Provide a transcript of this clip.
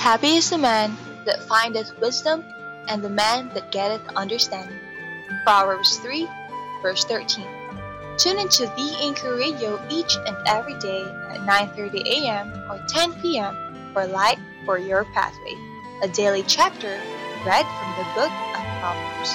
Happy is the man that findeth wisdom, and the man that getteth understanding. Proverbs 3, verse 13. Tune into the Anchor Radio each and every day at 9:30 a.m. or 10 p.m. for Light for Your Pathway, a daily chapter read from the book of Proverbs.